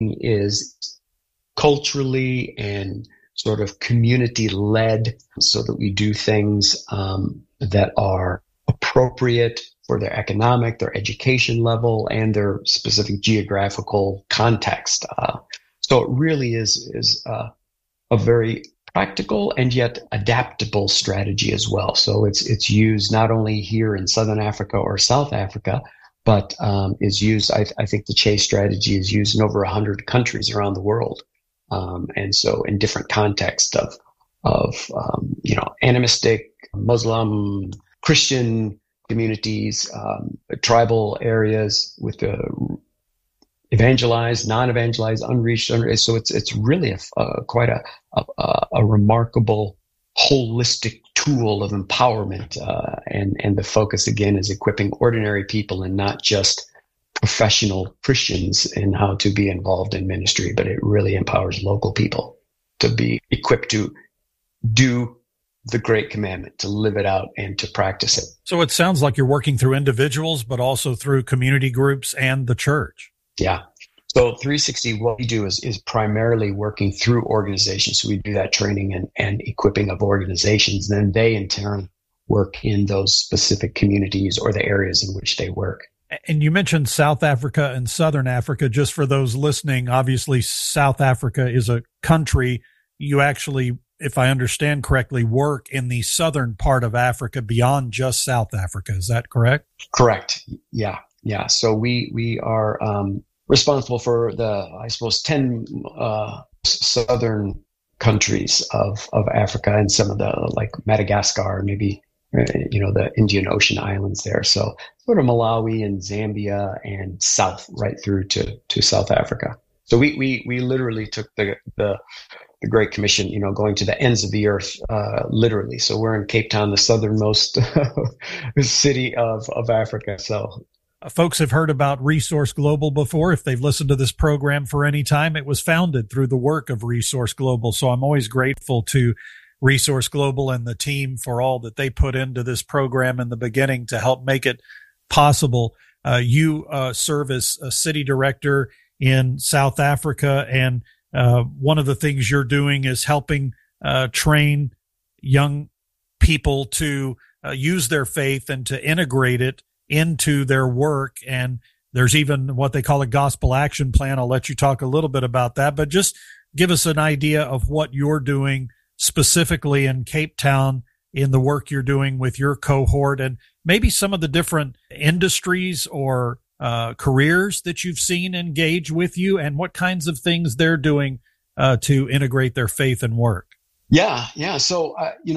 is culturally and sort of community-led, so that we do things that are appropriate for their economic, their education level, and their specific geographical context. So it really is a very practical and yet adaptable strategy as well. So it's used not only here in Southern Africa or South Africa, but is used. I think the Chase strategy is used in over 100 countries around the world. And so in different contexts of animistic, Muslim, Christian communities, tribal areas with the evangelized, non-evangelized, unreached. So it's really quite a remarkable holistic tool of empowerment. And the focus again is equipping ordinary people and not just professional Christians in how to be involved in ministry, but it really empowers local people to be equipped to do the Great Commandment, to live it out and to practice it. So it sounds like you're working through individuals, but also through community groups and the church. Yeah. So 360, what we do is primarily working through organizations. So we do that training and equipping of organizations. Then they in turn work in those specific communities or the areas in which they work. And you mentioned South Africa and Southern Africa. Just for those listening, obviously South Africa is a country. You actually, if I understand correctly, work in the southern part of Africa beyond just South Africa. Is that correct? Correct. Yeah. So we are responsible for 10 southern countries of Africa and some of the like Madagascar, maybe the Indian Ocean islands there. So sort of Malawi and Zambia and south right through to South Africa. So we literally took the Great Commission, going to the ends of the earth, literally. So we're in Cape Town, the southernmost city of Africa. So folks have heard about Resource Global before. If they've listened to this program for any time, it was founded through the work of Resource Global. So I'm always grateful to Resource Global and the team for all that they put into this program in the beginning to help make it possible. You serve as a city director in South Africa, and one of the things you're doing is helping train young people to use their faith and to integrate it into their work. And there's even what they call a gospel action plan. I'll let you talk a little bit about that, but just give us an idea of what you're doing specifically in Cape Town in the work you're doing with your cohort, and maybe some of the different industries or careers that you've seen engage with you, and what kinds of things they're doing to integrate their faith and work. Yeah. So,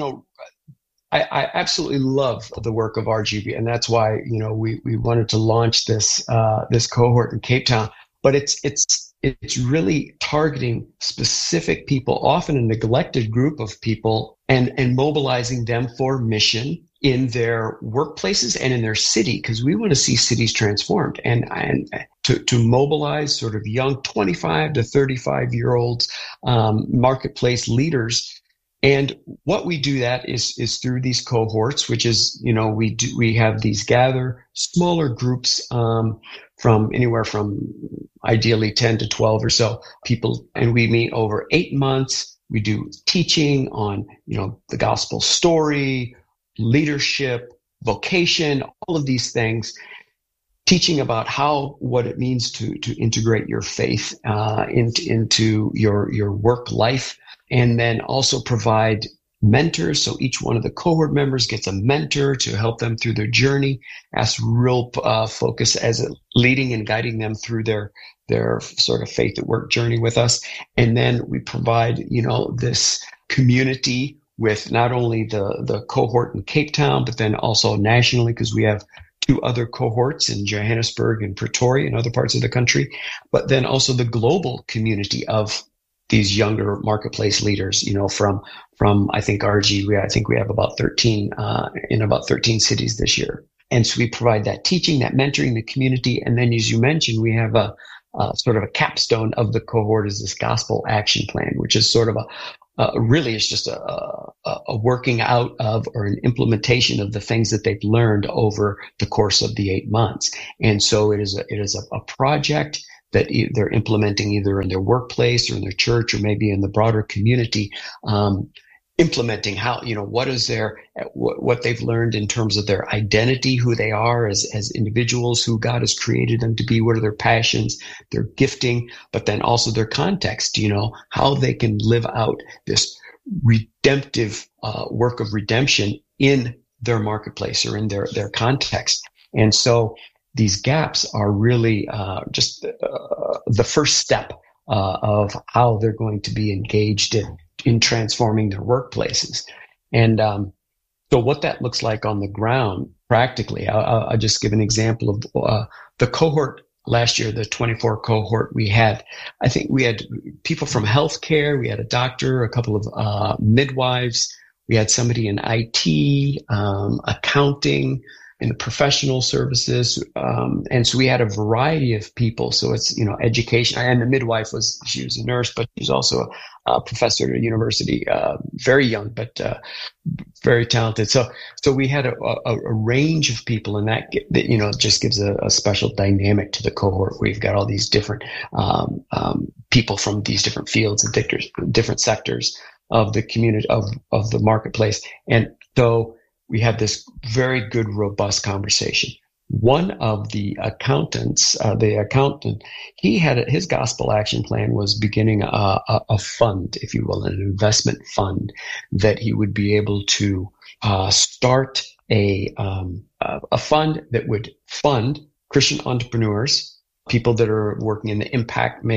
I absolutely love the work of RGB, and that's why, we wanted to launch this cohort in Cape Town, but it's really targeting specific people, often a neglected group of people, and mobilizing them for mission in their workplaces and in their city, because we want to see cities transformed, and to mobilize sort of young 25 to 35-year-olds, marketplace leaders. And what we do that is through these cohorts, which is, we have these gather smaller groups from anywhere from ideally 10 to 12 or so people. And we meet over 8 months. We do teaching on, the gospel story, leadership, vocation, all of these things, teaching about what it means to integrate your faith into your work life. And then also provide mentors. So each one of the cohort members gets a mentor to help them through their journey, as real focus as leading and guiding them through their sort of faith at work journey with us. And then we provide, this community with not only the cohort in Cape Town, but then also nationally, because we have 2 other cohorts in Johannesburg and Pretoria and other parts of the country, but then also the global community of these younger marketplace leaders, from I think RG, I think we have about 13 in about 13 cities this year. And so we provide that teaching, that mentoring, the community. And then, as you mentioned, we have a sort of a capstone of the cohort is this gospel action plan, which is sort of really is just a working out of or an implementation of the things that they've learned over the course of the 8 months. And so it is a project that they're implementing either in their workplace or in their church or maybe in the broader community, implementing how, what is what they've learned in terms of their identity, who they are as individuals, who God has created them to be, what are their passions, their gifting, but then also their context, how they can live out this redemptive work of redemption in their marketplace or in their context. And so these gaps are really just the first step of how they're going to be engaged in transforming their workplaces. And so what that looks like on the ground practically, I'll just give an example of the cohort last year, the 24 cohort we had. I think we had people from healthcare, we had a doctor, a couple of midwives, we had somebody in IT, accounting, in the professional services. And so we had a variety of people. So it's, education. And the midwife she was a nurse, but she's also a professor at a university, very young, but very talented. So we had a range of people, and that just gives a special dynamic to the cohort. We've got all these different people from these different fields and different sectors of the community, of the marketplace. And so we had this very good, robust conversation. One of the accountants, he had his gospel action plan was beginning a fund, if you will, an investment fund that he would be able to start a fund that would fund Christian entrepreneurs, people that are working in the impact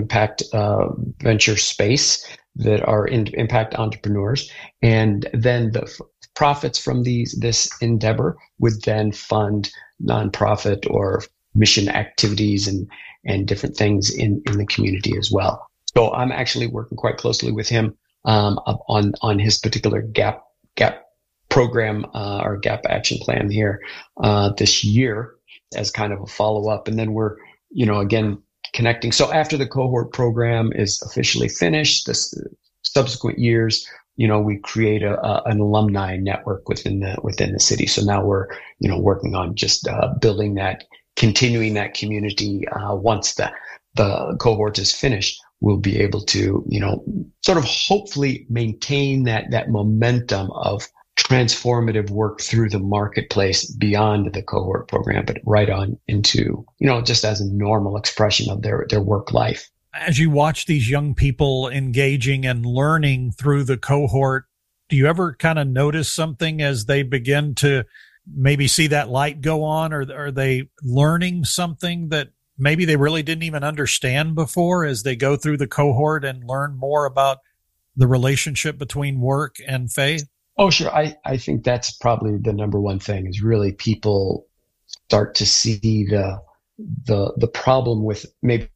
venture space that are impact entrepreneurs, and then the profits from this endeavor would then fund nonprofit or mission activities and different things in the community as well. So I'm actually working quite closely with him on his particular gap program or gap action plan here this year as kind of a follow up, and then we're again connecting. So after the cohort program is officially finished, this subsequent years, we create an alumni network within the city. So now we're, working on just building that, continuing that community. Once the cohort is finished, we'll be able to, sort of hopefully maintain that momentum of transformative work through the marketplace beyond the cohort program, but right on into, just as a normal expression of their work life. As you watch these young people engaging and learning through the cohort, do you ever kind of notice something as they begin to maybe see that light go on, or are they learning something that maybe they really didn't even understand before as they go through the cohort and learn more about the relationship between work and faith? Oh, sure. I think that's probably the number one thing is really people start to see the problem with maybe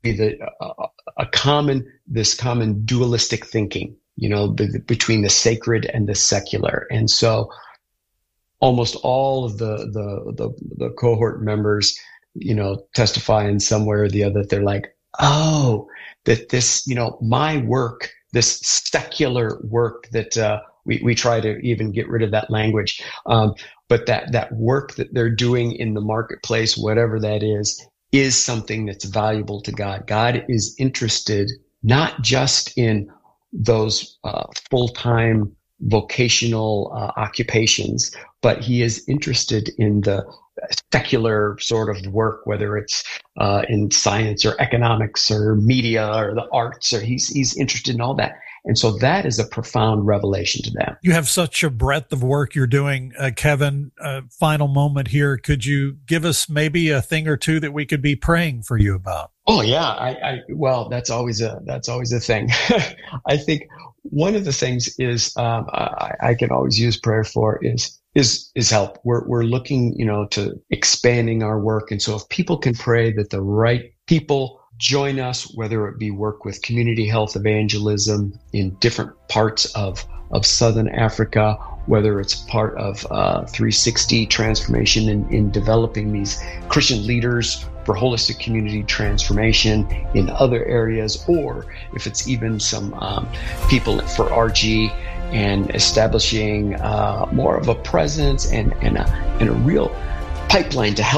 this common dualistic thinking, between the sacred and the secular. And so almost all of the cohort members, testify in some way or the other that they're like, oh, that this, my work, this secular work that, we try to even get rid of that language. But that work that they're doing in the marketplace, whatever that is something that's valuable to God. God is interested not just in those full-time vocational occupations, but he is interested in the secular sort of work, whether it's in science or economics or media or the arts, or he's interested in all that. And so that is a profound revelation to them. You have such a breadth of work you're doing, Kevin. Final moment here. Could you give us maybe a thing or two that we could be praying for you about? Oh yeah. Well, that's always a thing. I think one of the things is, I can always use prayer for is help. We're looking, to expanding our work. And so if people can pray that the right people join us, whether it be work with community health evangelism in different parts of Southern Africa, whether it's part of 360 transformation in developing these Christian leaders for holistic community transformation in other areas, or if it's even some people for RG and establishing more of a presence and a real pipeline to help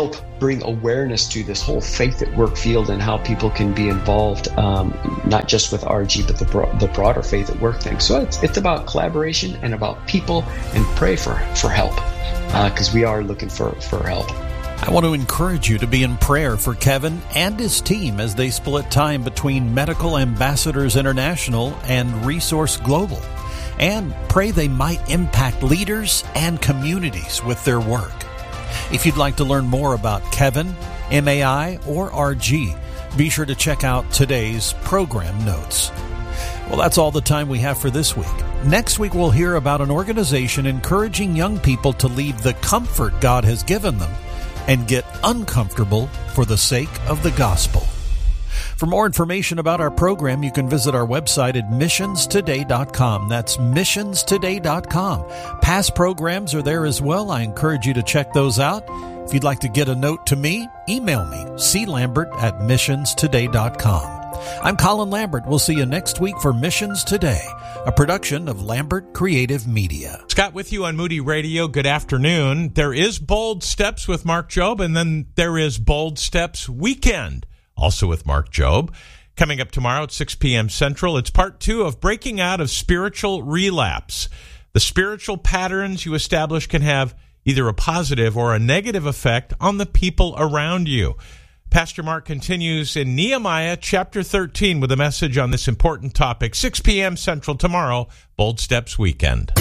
bring awareness to this whole faith at work field and how people can be involved, not just with RG, but the broader faith at work thing. So it's about collaboration and about people, and pray for help, because we are looking for help. I want to encourage you to be in prayer for Kevin and his team as they split time between Medical Ambassadors International and Resource Global, and pray they might impact leaders and communities with their work. If you'd like to learn more about Kevin, MAI, or RG, be sure to check out today's program notes. Well, that's all the time we have for this week. Next week, we'll hear about an organization encouraging young people to leave the comfort God has given them and get uncomfortable for the sake of the gospel. For more information about our program, you can visit our website at missionstoday.com. That's missionstoday.com. Past programs are there as well. I encourage you to check those out. If you'd like to get a note to me, email me, clambert@missionstoday.com. I'm Colin Lambert. We'll see you next week for Missions Today, a production of Lambert Creative Media. Scott with you on Moody Radio. Good afternoon. There is Bold Steps with Mark Jobe, and then there is Bold Steps Weekend, also with Mark Jobe. Coming up tomorrow at 6 p.m. Central, it's part 2 of Breaking Out of Spiritual Relapse. The spiritual patterns you establish can have either a positive or a negative effect on the people around you. Pastor Mark continues in Nehemiah chapter 13 with a message on this important topic. 6 p.m. Central tomorrow, Bold Steps Weekend.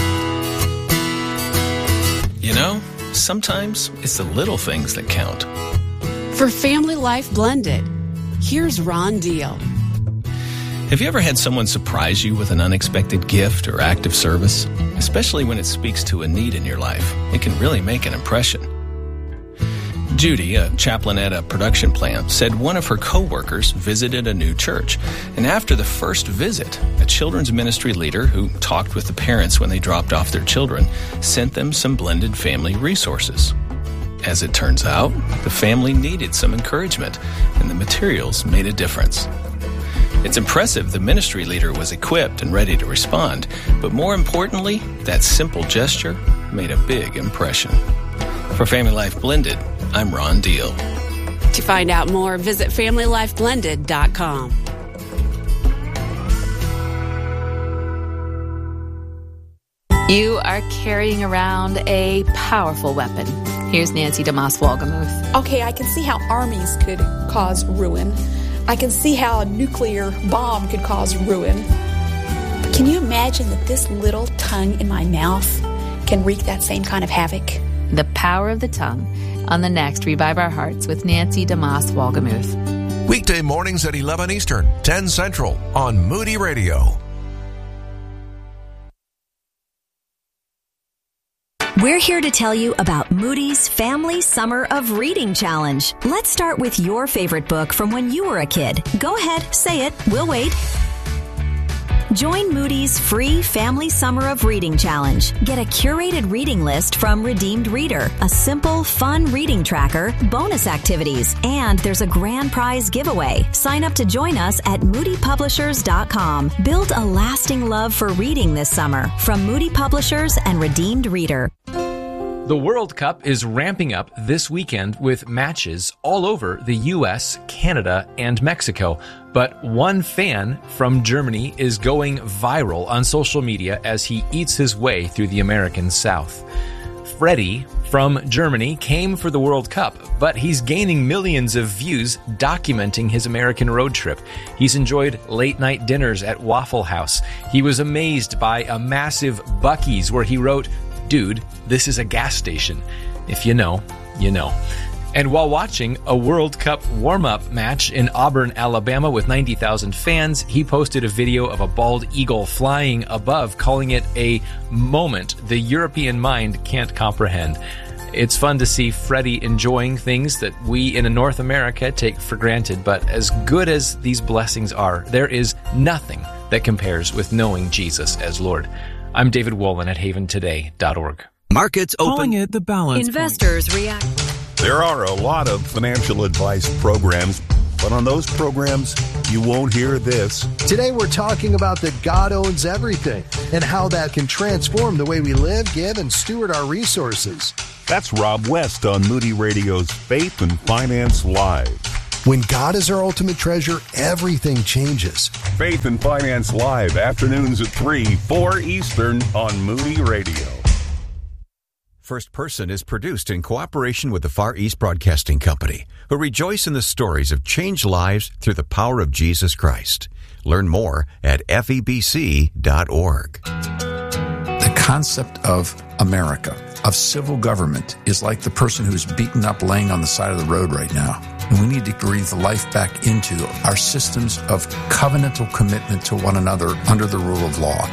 You know, sometimes it's the little things that count. For Family Life Blended, here's Ron Deal. Have you ever had someone surprise you with an unexpected gift or act of service? Especially when it speaks to a need in your life, it can really make an impression. Judy, a chaplain at a production plant, said one of her co-workers visited a new church. And after the first visit, a children's ministry leader who talked with the parents when they dropped off their children sent them some blended family resources. As it turns out, the family needed some encouragement, and the materials made a difference. It's impressive the ministry leader was equipped and ready to respond, but more importantly, that simple gesture made a big impression. For Family Life Blended, I'm Ron Deal. To find out more, visit FamilyLifeBlended.com. You are carrying around a powerful weapon. Here's Nancy DeMoss Wolgemuth. Okay, I can see how armies could cause ruin. I can see how a nuclear bomb could cause ruin. But can you imagine that this little tongue in my mouth can wreak that same kind of havoc? The Power of the Tongue on the next Revive Our Hearts with Nancy DeMoss Wolgemuth. Weekday mornings at 11 Eastern, 10 Central on Moody Radio. We're here to tell you about Moody's Family Summer of Reading Challenge. Let's start with your favorite book from when you were a kid. Go ahead, say it. We'll wait. Join Moody's free Family Summer of Reading Challenge. Get a curated reading list from Redeemed Reader, a simple, fun reading tracker, bonus activities, and there's a grand prize giveaway. Sign up to join us at moodypublishers.com. Build a lasting love for reading this summer from Moody Publishers and Redeemed Reader. The World Cup is ramping up this weekend with matches all over the U.S., Canada, and Mexico. But one fan from Germany is going viral on social media as he eats his way through the American South. Freddie from Germany came for the World Cup, but he's gaining millions of views documenting his American road trip. He's enjoyed late-night dinners at Waffle House. He was amazed by a massive Buc-ee's where he wrote, "Dude, this is a gas station. If you know, you know." And while watching a World Cup warm-up match in Auburn, Alabama with 90,000 fans, he posted a video of a bald eagle flying above, calling it a moment the European mind can't comprehend. It's fun to see Freddie enjoying things that we in North America take for granted, but as good as these blessings are, there is nothing that compares with knowing Jesus as Lord. I'm David Wolin at haventoday.org. Markets open. Calling it the balance Investors point. react. There are a lot of financial advice programs, but on those programs, you won't hear this. Today we're talking about that God owns everything and how that can transform the way we live, give, and steward our resources. That's Rob West on Moody Radio's Faith and Finance Live. When God is our ultimate treasure, everything changes. Faith and Finance Live, afternoons at 3, 4 Eastern on Moody Radio. First Person is produced in cooperation with the Far East Broadcasting Company, who rejoice in the stories of changed lives through the power of Jesus Christ. Learn more at febc.org. The concept of America, of civil government, is like the person who's beaten up laying on the side of the road right now. And we need to breathe life back into our systems of covenantal commitment to one another under the rule of law.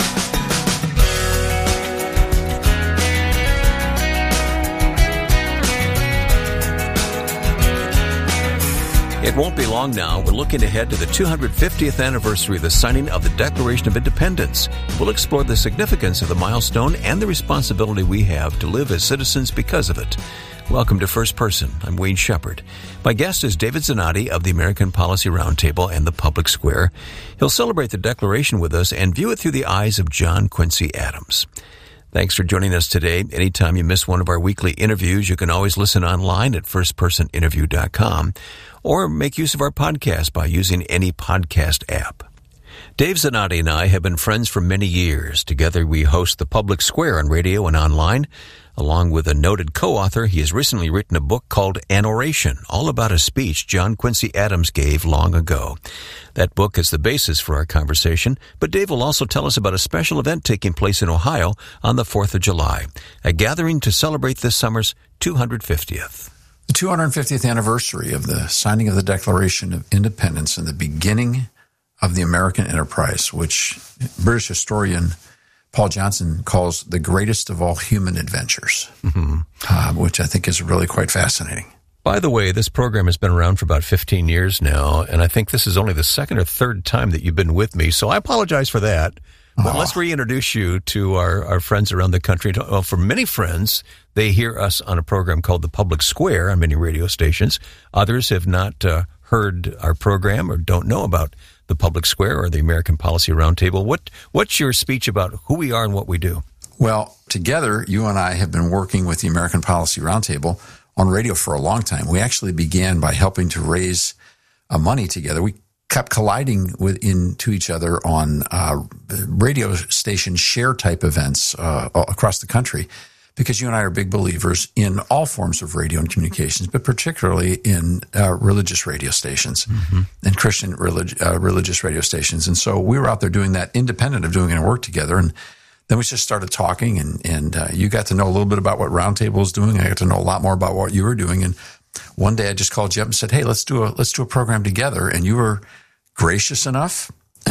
It won't be long now. We're looking ahead to the 250th anniversary of the signing of the Declaration of Independence. We'll explore the significance of the milestone and the responsibility we have to live as citizens because of it. Welcome to First Person. I'm Wayne Shepherd. My guest is David Zanotti of the American Policy Roundtable and the Public Square. He'll celebrate the Declaration with us and view it through the eyes of John Quincy Adams. Thanks for joining us today. Anytime you miss one of our weekly interviews, you can always listen online at firstpersoninterview.com or make use of our podcast by using any podcast app. Dave Zanotti and I have been friends for many years. Together we host the Public Square on radio and online. Along with a noted co-author, he has recently written a book called An Oration, all about a speech John Quincy Adams gave long ago. That book is the basis for our conversation, but Dave will also tell us about a special event taking place in Ohio on the 4th of July, a gathering to celebrate this summer's 250th. The 250th anniversary of the signing of the Declaration of Independence and the beginning of the American enterprise, which British historian Paul Johnson calls the greatest of all human adventures, which I think is really quite fascinating. By the way, this program has been around for about 15 years now, and I think this is only the second or third time that you've been with me, so I apologize for that. But let's reintroduce you to our friends around the country. Well, for many friends, they hear us on a program called The Public Square on many radio stations. Others have not heard our program or don't know about the Public Square or the American Policy Roundtable. What's your speech about who we are and what we do? Well, together, you and I have been working with the American Policy Roundtable on radio for a long time. We actually began by helping to raise money together. We kept colliding into each other on radio station share type events across the country, because you and I are big believers in all forms of radio and communications, but particularly in religious radio stations and Christian religious radio stations. And so we were out there doing that independent of doing any work together. And then we just started talking, and you got to know a little bit about what Roundtable is doing. I got to know a lot more about what you were doing. And one day I just called you up and said, hey, let's do a program together. And you were gracious enough,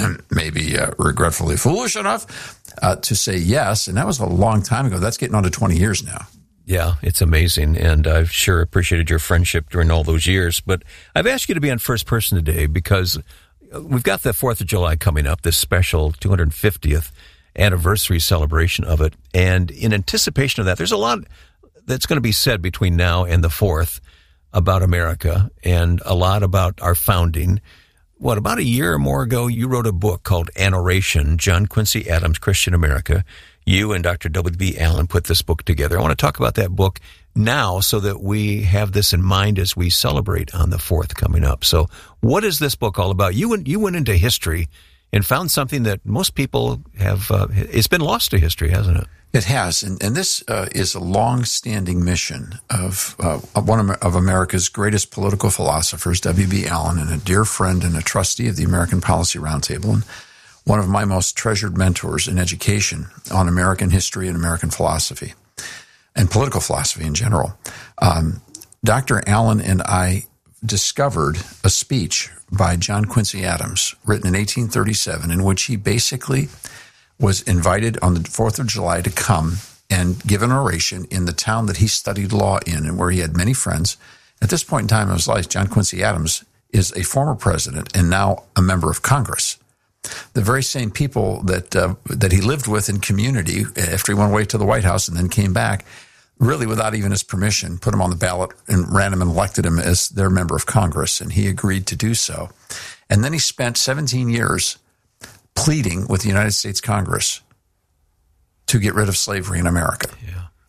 maybe regretfully foolish enough, to say yes. And that was a long time ago. That's getting on to 20 years now. Yeah, it's amazing. And I've sure appreciated your friendship during all those years. But I've asked you to be on First Person today because we've got the 4th of July coming up, this special 250th anniversary celebration of it. And in anticipation of that, there's a lot that's going to be said between now and the 4th about America and a lot about our founding. About a year or more ago, you wrote a book called An Oration, John Quincy Adams, Christian America. You and Dr. W.B. Allen put this book together. I want to talk about that book now so that we have this in mind as we celebrate on the 4th coming up. So what is this book all about? You went into history and found something that most people have, it's been lost to history, hasn't it? It has, and this is a long-standing mission of one of America's greatest political philosophers, W.B. Allen, and a dear friend and a trustee of the American Policy Roundtable, and one of my most treasured mentors in education on American history and American philosophy, and political philosophy in general. Dr. Allen and I discovered a speech by John Quincy Adams, written in 1837, in which he basically was invited on the 4th of July to come and give an oration in the town that he studied law in and where he had many friends. At this point in time in his life, John Quincy Adams is a former president and now a member of Congress. The very same people that he lived with in community after he went away to the White House and then came back, really without even his permission, put him on the ballot and ran him and elected him as their member of Congress, and he agreed to do so. And then he spent 17 years pleading with the United States Congress to get rid of slavery in America. Yeah.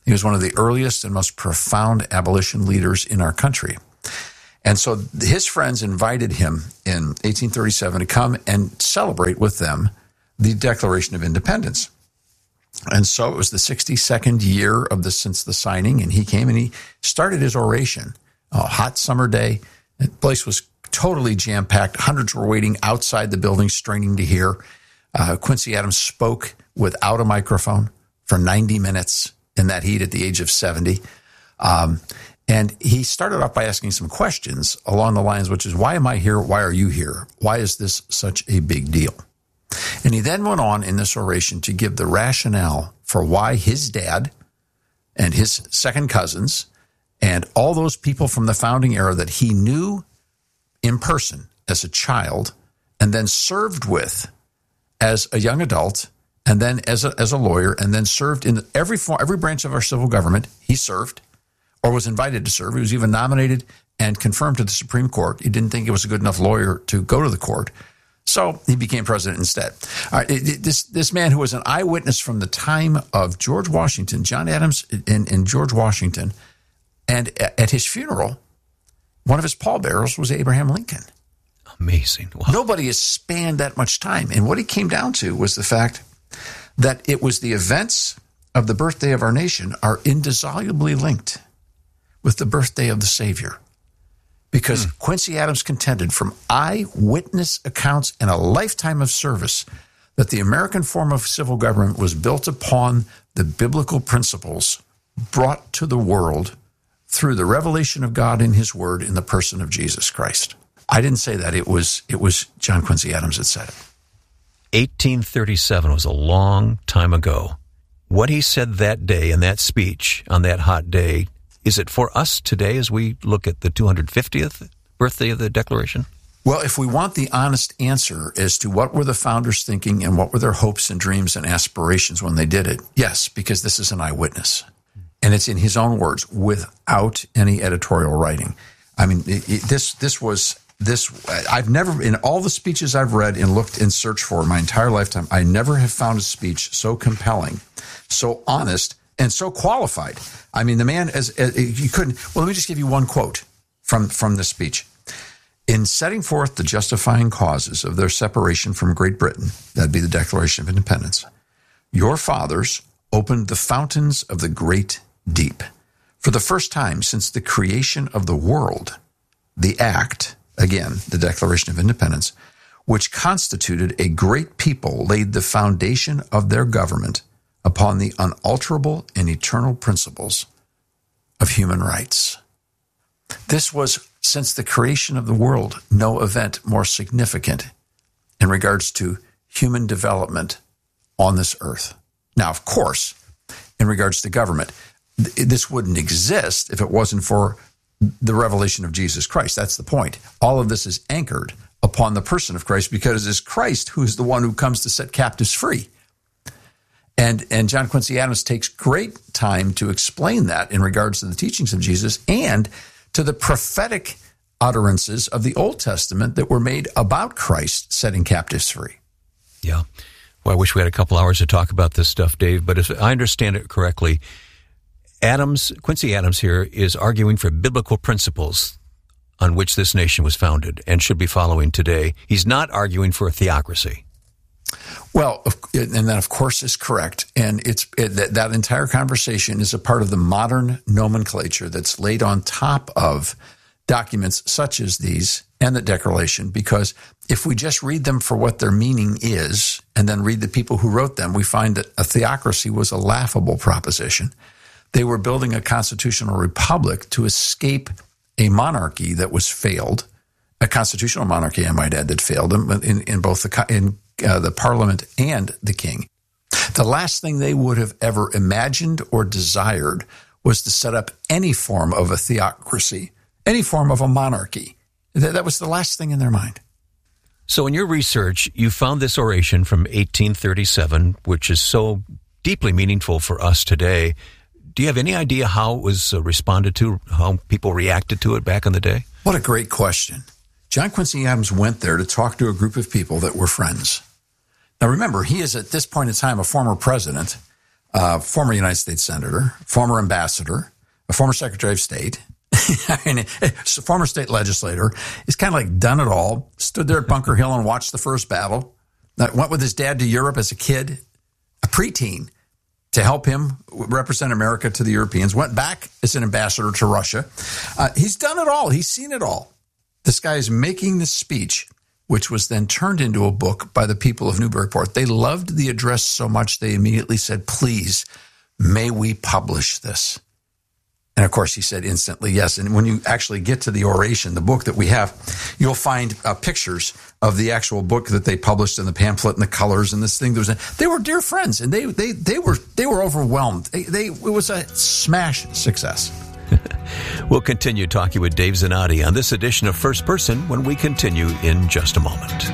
He was one of the earliest and most profound abolition leaders in our country. And so his friends invited him in 1837 to come and celebrate with them the Declaration of Independence. And so it was the 62nd year since the signing, and he came and he started his oration. A hot summer day. The place was totally jam-packed. Hundreds were waiting outside the building, straining to hear. Quincy Adams spoke without a microphone for 90 minutes in that heat at the age of 70. And he started off by asking some questions along the lines, which is, why am I here? Why are you here? Why is this such a big deal? And he then went on in this oration to give the rationale for why his dad and his second cousins and all those people from the founding era that he knew in person as a child and then served with as a young adult and then as a lawyer and then served in every branch of our civil government. He served or was invited to serve. He was even nominated and confirmed to the Supreme Court. He didn't think he was a good enough lawyer to go to the court, so he became president instead. All right, this man who was an eyewitness from the time of George Washington, John Adams and George Washington, and at his funeral, one of his pallbearers was Abraham Lincoln. Amazing. Wow. Nobody has spanned that much time. And what he came down to was the fact that it was the events of the birthday of our nation are indissolubly linked with the birthday of the Savior. Because Quincy Adams contended from eyewitness accounts and a lifetime of service that the American form of civil government was built upon the biblical principles brought to the world through the revelation of God in his word in the person of Jesus Christ. I didn't say that. It was John Quincy Adams that said it. 1837 was a long time ago. What he said that day in that speech on that hot day, is it for us today as we look at the 250th birthday of the Declaration? Well, if we want the honest answer as to what were the founders thinking and what were their hopes and dreams and aspirations when they did it, yes, because this is an eyewitness. And it's in his own words, without any editorial writing. I mean, I've never, in all the speeches I've read and looked and searched for my entire lifetime, I never have found a speech so compelling, so honest, and so qualified. I mean, the man, you couldn't, well, let me just give you one quote from this speech. In setting forth the justifying causes of their separation from Great Britain, that'd be the Declaration of Independence, your fathers opened the fountains of the great deep. For the first time since the creation of the world, the act, again, the Declaration of Independence, which constituted a great people, laid the foundation of their government upon the unalterable and eternal principles of human rights. This was, since the creation of the world, no event more significant in regards to human development on this earth. Now, of course, in regards to government, this wouldn't exist if it wasn't for the revelation of Jesus Christ. That's the point. All of this is anchored upon the person of Christ because it is Christ who is the one who comes to set captives free. And John Quincy Adams takes great time to explain that in regards to the teachings of Jesus and to the prophetic utterances of the Old Testament that were made about Christ setting captives free. Yeah. Well, I wish we had a couple hours to talk about this stuff, Dave, but if I understand it correctly, Quincy Adams here is arguing for biblical principles on which this nation was founded and should be following today. He's not arguing for a theocracy. Well, and that, of course, is correct. And that entire conversation is a part of the modern nomenclature that's laid on top of documents such as these and the Declaration, because if we just read them for what their meaning is and then read the people who wrote them, we find that a theocracy was a laughable proposition. They were building a constitutional republic to escape a monarchy that was failed, a constitutional monarchy, I might add, that failed them in both the parliament and the king. The last thing they would have ever imagined or desired was to set up any form of a theocracy, any form of a monarchy. That was the last thing in their mind. So in your research, you found this oration from 1837, which is so deeply meaningful for us today. Do you have any idea how it was responded to, how people reacted to it back in the day? What a great question. John Quincy Adams went there to talk to a group of people that were friends. Now remember, he is at this point in time a former president former United States Senator, former ambassador, a former Secretary of State, I mean, former state legislator. He's kind of like done it all. Stood there at Bunker Hill and watched the first battle. Went with his dad to Europe as a kid, a preteen, to help him represent America to the Europeans. Went back as an ambassador to Russia. He's done it all. He's seen it all. This guy is making this speech, which was then turned into a book by the people of Newburyport. They loved the address so much they immediately said, please, may we publish this? And of course, he said instantly yes. And when you actually get to the oration, the book that we have, you'll find pictures of the actual book that they published and the pamphlet and the colors and this thing. They were dear friends, and they were overwhelmed. It was a smash success. We'll continue talking with Dave Zanotti on this edition of First Person when we continue in just a moment.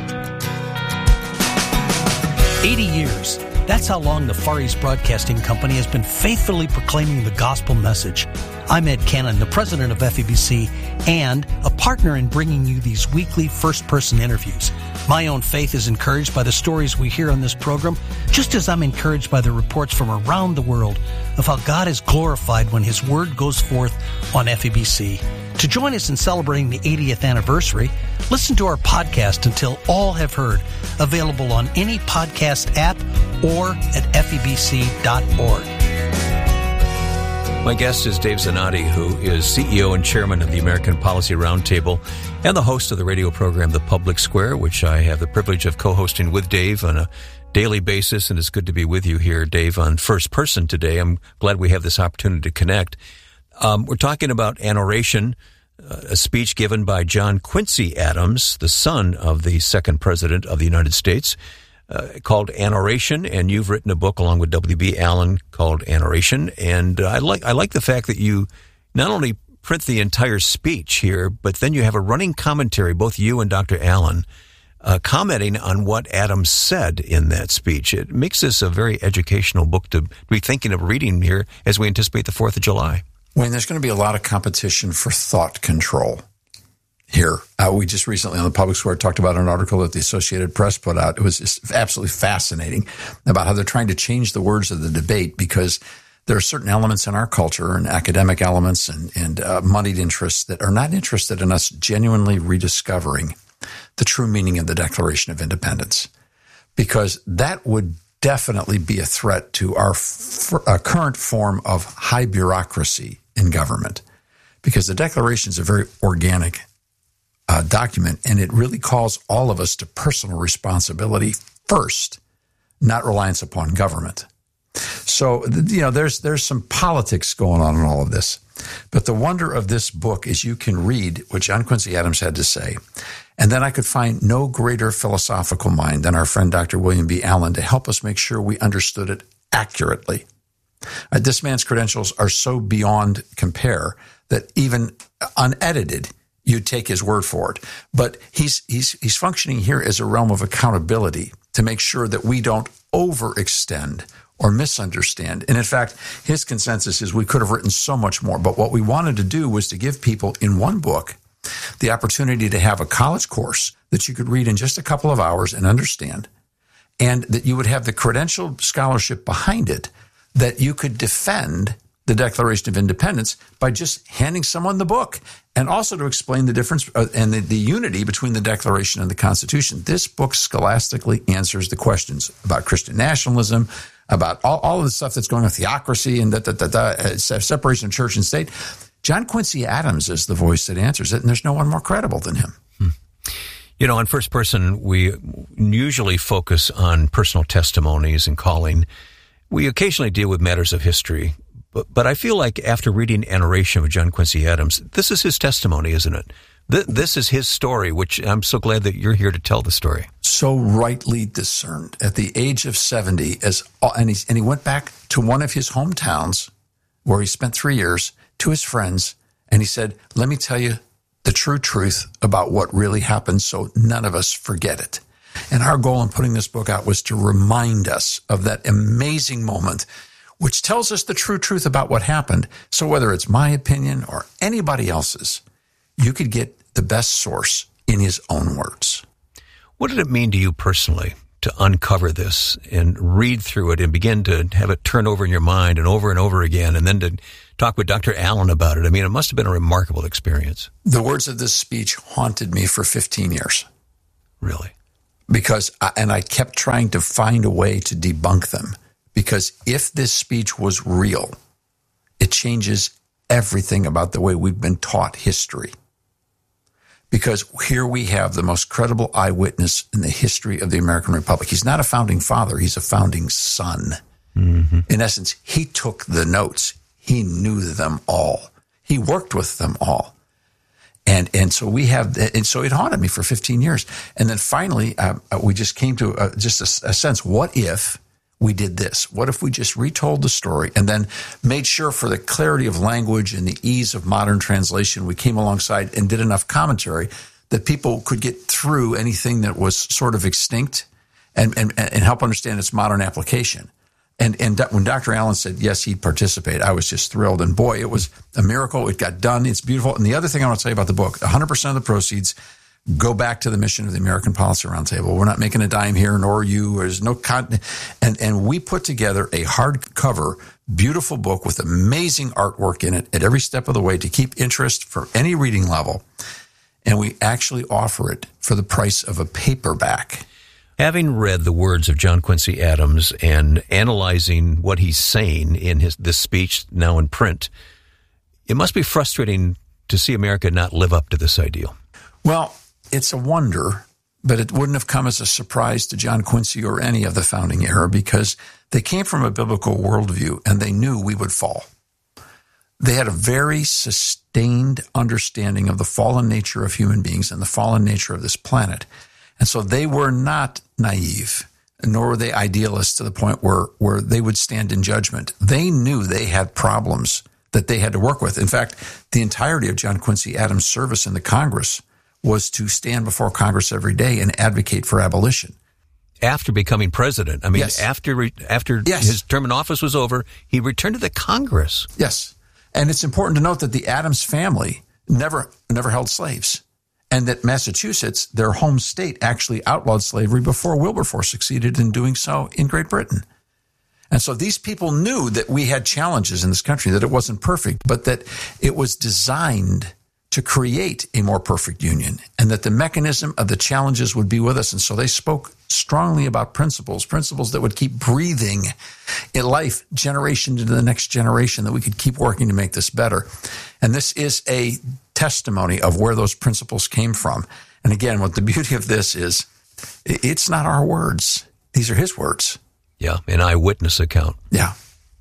80 years. That's how long the Far East Broadcasting Company has been faithfully proclaiming the gospel message. I'm Ed Cannon, the president of FEBC and a partner in bringing you these weekly first-person interviews. My own faith is encouraged by the stories we hear on this program, just as I'm encouraged by the reports from around the world of how God is glorified when His Word goes forth on FEBC. To join us in celebrating the 80th anniversary, listen to our podcast Until All Have Heard, available on any podcast app or at febc.org. My guest is Dave Zanotti, who is CEO and chairman of the American Policy Roundtable and the host of the radio program The Public Square, which I have the privilege of co-hosting with Dave on a daily basis. And it's good to be with you here, Dave, on First Person today. I'm glad we have this opportunity to connect. We're talking about an oration, a speech given by John Quincy Adams, the son of the second president of the United States, called An Oration, and you've written a book along with W.B. Allen called An Oration. And I like the fact that you not only print the entire speech here, but then you have a running commentary, both you and Dr. Allen, commenting on what Adams said in that speech. It makes this a very educational book to be thinking of reading here as we anticipate the 4th of July. Wayne, there's going to be a lot of competition for thought control here. We just recently on the Public Square talked about an article that the Associated Press put out. It was just absolutely fascinating about how they're trying to change the words of the debate because there are certain elements in our culture and academic elements and moneyed interests that are not interested in us genuinely rediscovering the true meaning of the Declaration of Independence, because that would definitely be a threat to our current form of high bureaucracy in government, because the Declaration is a very organic document, and it really calls all of us to personal responsibility first, not reliance upon government. So, there's some politics going on in all of this. But the wonder of this book is you can read what John Quincy Adams had to say, and then I could find no greater philosophical mind than our friend Dr. William B. Allen to help us make sure we understood it accurately. This man's credentials are so beyond compare that even unedited, you'd take his word for it. But he's functioning here as a realm of accountability to make sure that we don't overextend or misunderstand. And in fact, his consensus is we could have written so much more. But what we wanted to do was to give people in one book the opportunity to have a college course that you could read in just a couple of hours and understand, and that you would have the credentialed scholarship behind it that you could defend the Declaration of Independence by just handing someone the book, and also to explain the difference and the unity between the Declaration and the Constitution. This book scholastically answers the questions about Christian nationalism, about all of the stuff that's going on, theocracy and separation of church and state. John Quincy Adams is the voice that answers it, and there's no one more credible than him. You know, on First Person, we usually focus on personal testimonies and calling. We occasionally deal with matters of history, but I feel like after reading An Oration of John Quincy Adams, this is his testimony, isn't it? This is his story, which I'm so glad that you're here to tell the story. So rightly discerned at the age of 70, and he went back to one of his hometowns where he spent 3 years, to his friends, and he said, let me tell you the true truth about what really happened so none of us forget it. And our goal in putting this book out was to remind us of that amazing moment, which tells us the true truth about what happened. So whether it's my opinion or anybody else's, you could get the best source in his own words. What did it mean to you personally to uncover this and read through it and begin to have it turn over in your mind and over again, and then to talk with Dr. Allen about it. I mean, it must have been a remarkable experience. The words of this speech haunted me for 15 years. Really? Because I kept trying to find a way to debunk them. Because if this speech was real, it changes everything about the way we've been taught history. Because here we have the most credible eyewitness in the history of the American Republic. He's not a founding father, he's a founding son. Mm-hmm. In essence, he took the notes. He knew them all. He worked with them all. And so we have, and so it haunted me for 15 years. And then finally, we just came to just a sense, what if we did this? What if we just retold the story and then made sure for the clarity of language and the ease of modern translation, we came alongside and did enough commentary that people could get through anything that was sort of extinct and help understand its modern application. And when Dr. Allen said, yes, he'd participate, I was just thrilled. And boy, it was a miracle. It got done. It's beautiful. And the other thing I want to tell you about the book, 100% of the proceeds go back to the mission of the American Policy Roundtable. We're not making a dime here, nor you. There's no content. And we put together a hardcover, beautiful book with amazing artwork in it at every step of the way to keep interest for any reading level. And we actually offer it for the price of a paperback. Having read the words of John Quincy Adams and analyzing what he's saying in this speech now in print, it must be frustrating to see America not live up to this ideal. Well, it's a wonder, but it wouldn't have come as a surprise to John Quincy or any of the founding era because they came from a biblical worldview and they knew we would fall. They had a very sustained understanding of the fallen nature of human beings and the fallen nature of this planet. And so they were not naive, nor were they idealists to the point where they would stand in judgment. They knew they had problems that they had to work with. In fact, the entirety of John Quincy Adams' service in the Congress was to stand before Congress every day and advocate for abolition. After becoming president, I mean, yes. after yes. his term in office was over, he returned to the Congress. Yes. And it's important to note that the Adams family never held slaves. And that Massachusetts, their home state, actually outlawed slavery before Wilberforce succeeded in doing so in Great Britain. And so these people knew that we had challenges in this country, that it wasn't perfect, but that it was designed to create a more perfect union and that the mechanism of the challenges would be with us. And so they spoke strongly about principles that would keep breathing in life generation to the next generation, that we could keep working to make this better. And this is a testimony of where those principles came from. And again, what the beauty of this is, it's not our words. These are his words. Yeah, an eyewitness account. Yeah.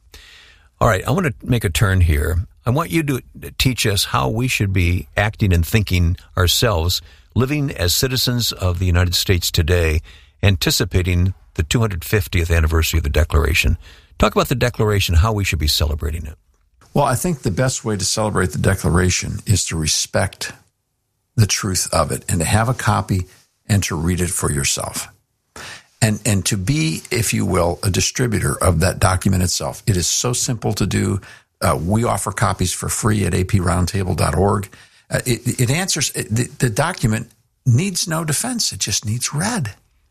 All right, I want to make a turn here. I want you to teach us how we should be acting and thinking ourselves, living as citizens of the United States today, anticipating the 250th anniversary of the Declaration. Talk about the Declaration, how we should be celebrating it. Well, I think the best way to celebrate the Declaration is to respect the truth of it and to have a copy and to read it for yourself. And to be, if you will, a distributor of that document itself. It is so simple to do. We offer copies for free at aproundtable.org. It answers, the document needs no defense. It just needs read.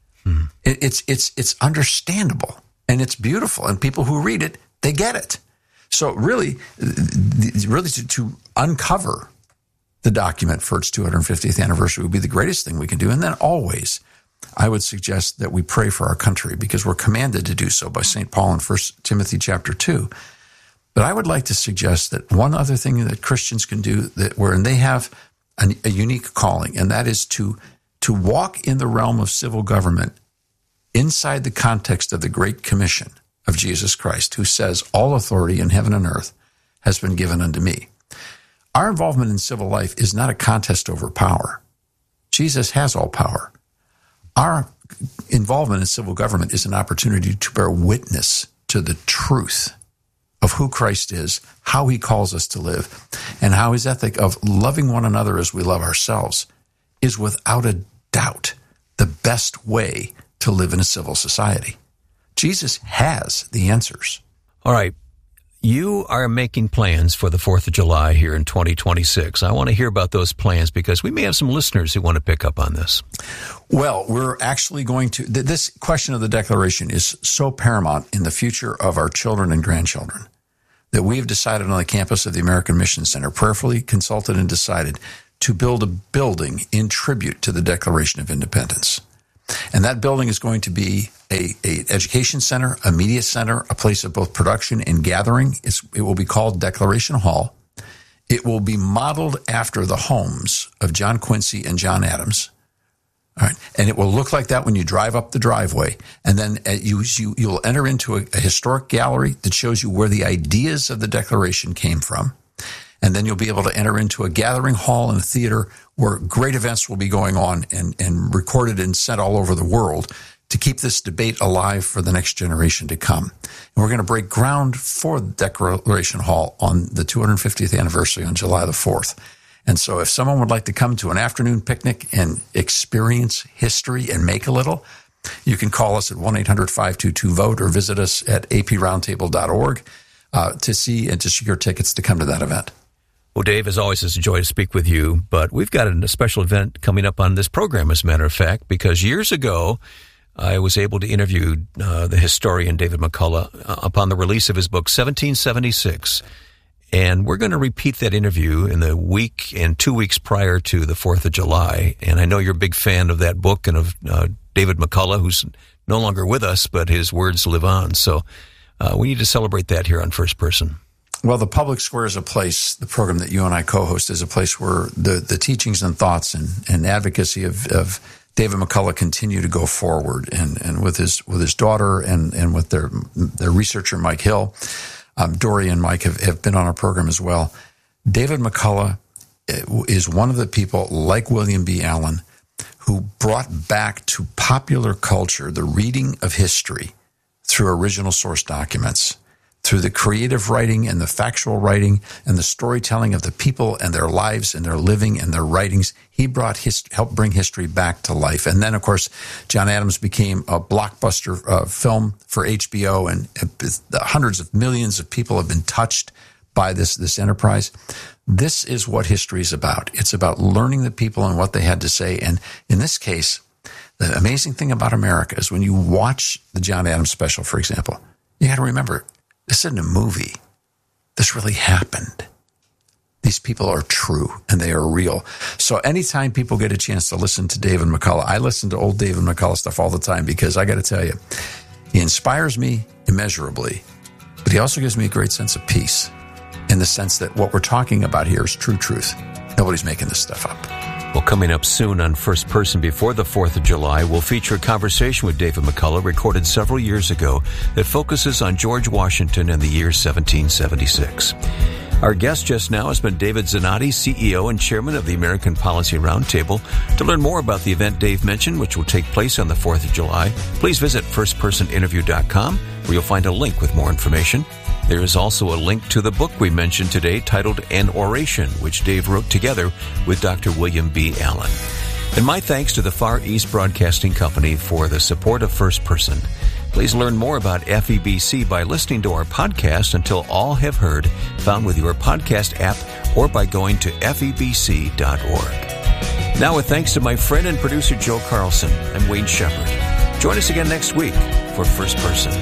It's understandable and it's beautiful. And people who read it, they get it. So really to uncover the document for its 250th anniversary would be the greatest thing we can do. And then always, I would suggest that we pray for our country because we're commanded to do so by St. Paul in 1 Timothy chapter 2. But I would like to suggest that one other thing that Christians can do wherein they have a unique calling, and that is to walk in the realm of civil government inside the context of the Great Commission of Jesus Christ, who says, all authority in heaven and earth has been given unto me. Our involvement in civil life is not a contest over power. Jesus has all power. Our involvement in civil government is an opportunity to bear witness to the truth of who Christ is, how he calls us to live, and how his ethic of loving one another as we love ourselves is without a doubt the best way to live in a civil society. Jesus has the answers. All right. you are making plans for the 4th of July here in 2026. I want to hear about those plans because we may have some listeners who want to pick up on this. Well, we're actually going to, this question of the Declaration is so paramount in the future of our children and grandchildren that we've decided on the campus of the American Mission Center, prayerfully consulted and decided to build a building in tribute to the Declaration of Independence. And that building is going to be a education center, a media center, a place of both production and gathering. It will be called Declaration Hall. It will be modeled after the homes of John Quincy and John Adams. All right. And it will look like that when you drive up the driveway. And then you'll enter into a historic gallery that shows you where the ideas of the Declaration came from. And then you'll be able to enter into a gathering hall and a theater where great events will be going on and recorded and sent all over the world to keep this debate alive for the next generation to come. And we're going to break ground for the Declaration Hall on the 250th anniversary on July the 4th. And so if someone would like to come to an afternoon picnic and experience history and make a little, you can call us at 1-800-522-VOTE or visit us at aproundtable.org to see and to secure tickets to come to that event. Well, Dave, as always, it's a joy to speak with you, but we've got a special event coming up on this program, as a matter of fact, because years ago, I was able to interview the historian David McCullough upon the release of his book, 1776. And we're going to repeat that interview in the week and 2 weeks prior to the 4th of July. And I know you're a big fan of that book and of David McCullough, who's no longer with us, but his words live on. So we need to celebrate that here on First Person. Well, the Public Square is a place, the program that you and I co-host is a place where the teachings and thoughts and advocacy of David McCullough continue to go forward. And with his daughter and with their researcher, Mike Hill, Dory and Mike have been on our program as well. David McCullough is one of the people, like William B. Allen, who brought back to popular culture the reading of history through original source documents, through the creative writing and the factual writing and the storytelling of the people and their lives and their living and their writings. He helped bring history back to life. And then, of course, John Adams became a blockbuster film for HBO, and hundreds of millions of people have been touched by this enterprise. This is what history is about. It's about learning the people and what they had to say. And in this case, the amazing thing about America is when you watch the John Adams special, for example, you got to remember, this isn't a movie. This really happened. These people are true and they are real. So anytime people get a chance to listen to David McCullough, I listen to old David McCullough stuff all the time because I got to tell you, he inspires me immeasurably, but he also gives me a great sense of peace in the sense that what we're talking about here is true truth. Nobody's making this stuff up. Well, coming up soon on First Person before the 4th of July, we'll feature a conversation with David McCullough recorded several years ago that focuses on George Washington and the year 1776. Our guest just now has been David Zanotti, CEO and Chairman of the American Policy Roundtable. To learn more about the event Dave mentioned, which will take place on the 4th of July, please visit firstpersoninterview.com, where you'll find a link with more information. There is also a link to the book we mentioned today titled An Oration, which Dave wrote together with Dr. William B. Allen. And my thanks to the Far East Broadcasting Company for the support of First Person. Please learn more about FEBC by listening to our podcast Until All Have Heard, found with your podcast app or by going to febc.org. Now, with thanks to my friend and producer Joe Carlson, I'm Wayne Shepherd. Join us again next week for First Person.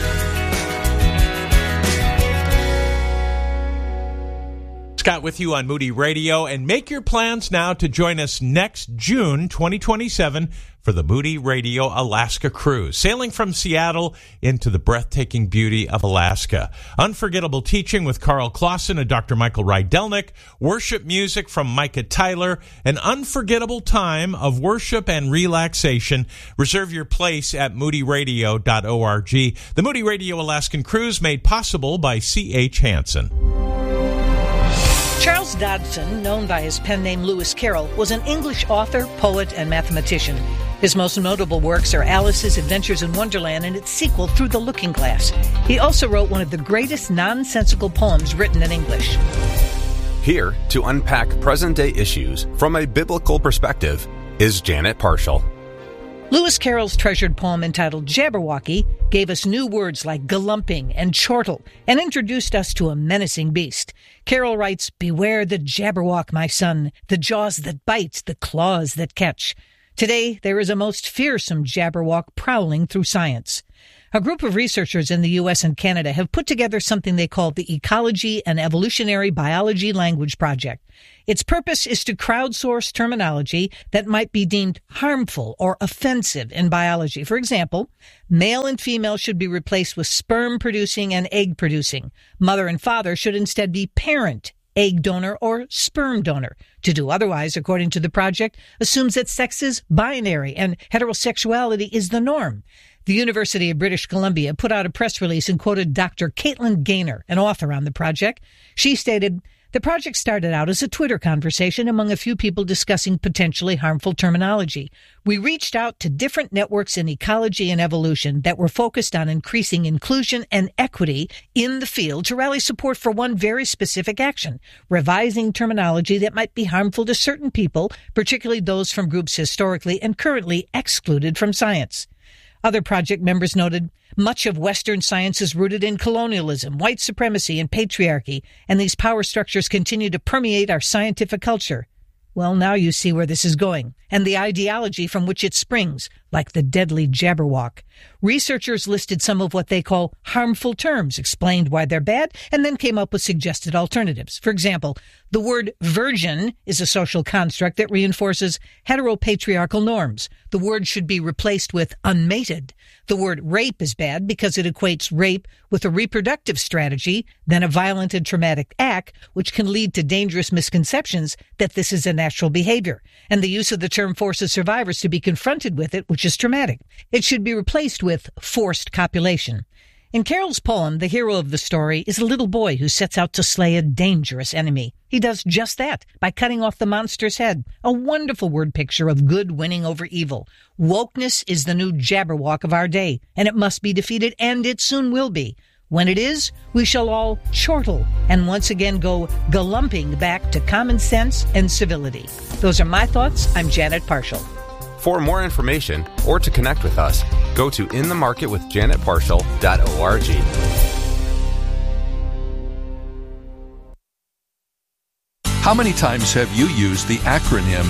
Scott with you on Moody Radio, and make your plans now to join us next June 2027 for the Moody Radio Alaska Cruise, sailing from Seattle into the breathtaking beauty of Alaska. Unforgettable teaching with Carl Clausen and Dr. Michael Rydelnik, worship music from Micah Tyler, an unforgettable time of worship and relaxation. Reserve your place at moodyradio.org. The Moody Radio Alaskan Cruise made possible by C.H. Hansen. Charles Dodson, known by his pen name Lewis Carroll, was an English author, poet, and mathematician. His most notable works are Alice's Adventures in Wonderland and its sequel, Through the Looking Glass. He also wrote one of the greatest nonsensical poems written in English. Here to unpack present-day issues from a biblical perspective is Janet Parshall. Lewis Carroll's treasured poem entitled Jabberwocky gave us new words like galumping and chortle and introduced us to a menacing beast. Carroll writes, "Beware the Jabberwock, my son, the jaws that bite, the claws that catch." Today, there is a most fearsome Jabberwock prowling through science. A group of researchers in the U.S. and Canada have put together something they call the Ecology and Evolutionary Biology Language Project. Its purpose is to crowdsource terminology that might be deemed harmful or offensive in biology. For example, male and female should be replaced with sperm-producing and egg-producing. Mother and father should instead be parent, egg donor, or sperm donor. To do otherwise, according to the project, assumes that sex is binary and heterosexuality is the norm. The University of British Columbia put out a press release and quoted Dr. Caitlin Gaynor, an author on the project. She stated, "The project started out as a Twitter conversation among a few people discussing potentially harmful terminology. We reached out to different networks in ecology and evolution that were focused on increasing inclusion and equity in the field to rally support for one very specific action, revising terminology that might be harmful to certain people, particularly those from groups historically and currently excluded from science." Other project members noted, much of Western science is rooted in colonialism, white supremacy, and patriarchy, and these power structures continue to permeate our scientific culture. Well, now you see where this is going, and the ideology from which it springs, like the deadly Jabberwock. Researchers listed some of what they call harmful terms, explained why they're bad, and then came up with suggested alternatives. For example, the word virgin is a social construct that reinforces heteropatriarchal norms. The word should be replaced with unmated. The word rape is bad because it equates rape with a reproductive strategy, then a violent and traumatic act, which can lead to dangerous misconceptions that this is a natural behavior. And the use of the term forces survivors to be confronted with it, which is traumatic. It should be replaced with forced copulation. In Carroll's poem, the hero of the story is a little boy who sets out to slay a dangerous enemy. He does just that by cutting off the monster's head, a wonderful word picture of good winning over evil. Wokeness is the new Jabberwock of our day, and it must be defeated, and it soon will be. When it is, we shall all chortle and once again go galumping back to common sense and civility. Those are my thoughts. I'm Janet Parshall. For more information or to connect with us, go to inthemarketwithjanetparshall.org. How many times have you used the acronym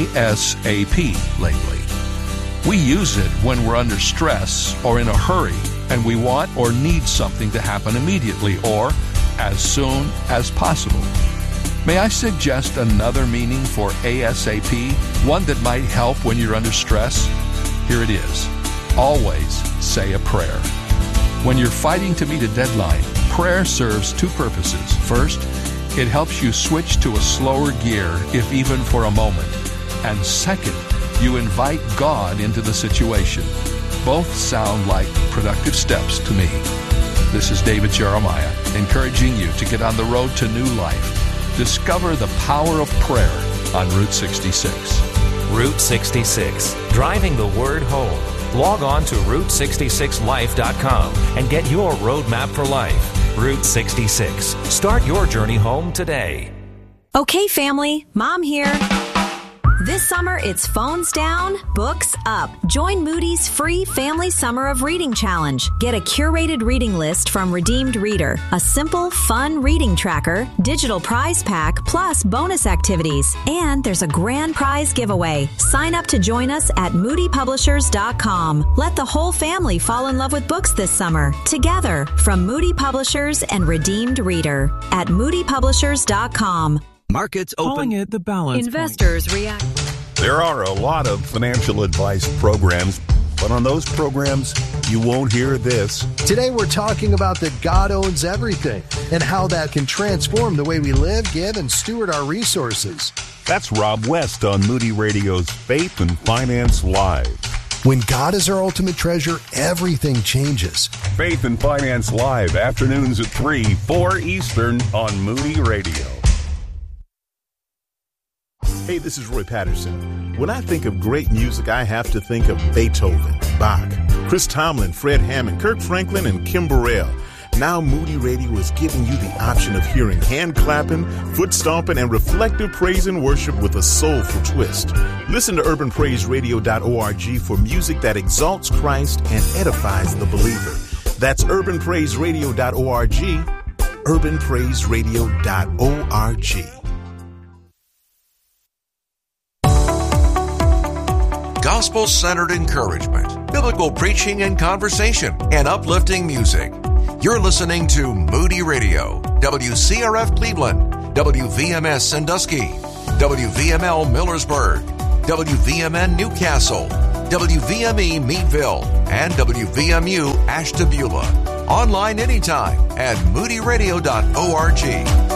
ASAP lately? We use it when we're under stress or in a hurry and we want or need something to happen immediately or as soon as possible. May I suggest another meaning for ASAP, one that might help when you're under stress? Here it is. Always say a prayer. When you're fighting to meet a deadline, prayer serves two purposes. First, it helps you switch to a slower gear, if even for a moment. And second, you invite God into the situation. Both sound like productive steps to me. This is David Jeremiah, encouraging you to get on the road to new life. Discover the power of prayer on Route 66. Route 66, driving the word home. Log on to Route66Life.com and get your roadmap for life. Route 66. Start your journey home today. Okay, family, Mom here. This summer, it's phones down, books up. Join Moody's free Family Summer of Reading Challenge. Get a curated reading list from Redeemed Reader, a simple, fun reading tracker, digital prize pack, plus bonus activities. And there's a grand prize giveaway. Sign up to join us at moodypublishers.com. Let the whole family fall in love with books this summer. Together, from Moody Publishers and Redeemed Reader at moodypublishers.com. Markets open. Calling it the balance Investors react. There are a lot of financial advice programs, but on those programs, you won't hear this. Today we're talking about that God owns everything and how that can transform the way we live, give, and steward our resources. That's Rob West on Moody Radio's Faith and Finance Live. When God is our ultimate treasure, everything changes. Faith and Finance Live, afternoons at 3, 4 Eastern on Moody Radio. Hey, this is Roy Patterson. When I think of great music, I have to think of Beethoven, Bach, Chris Tomlin, Fred Hammond, Kirk Franklin, and Kim Burrell. Now Moody Radio is giving you the option of hearing hand clapping, foot stomping, and reflective praise and worship with a soulful twist. Listen to urbanpraiseradio.org for music that exalts Christ and edifies the believer. That's urbanpraiseradio.org, urbanpraiseradio.org. Gospel-centered encouragement, biblical preaching and conversation, and uplifting music. You're listening to Moody Radio, WCRF Cleveland, WVMS Sandusky, WVML Millersburg, WVMN Newcastle, WVME Meadville, and WVMU Ashtabula. Online anytime at moodyradio.org.